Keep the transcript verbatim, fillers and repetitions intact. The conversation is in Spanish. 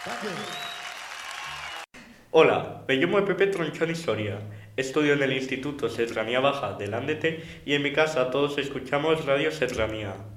Hola, me llamo Pepe Tronchón y Soria. Estudio en el Instituto Serranía Baja de Lándete y en mi casa todos escuchamos Radio Serranía.